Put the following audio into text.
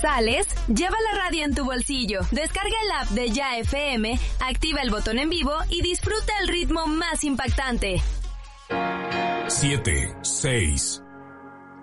¿Sales? Lleva la radio en tu bolsillo. Descarga el app de Ya FM, activa el botón en vivo y disfruta el ritmo más impactante. 7, 6,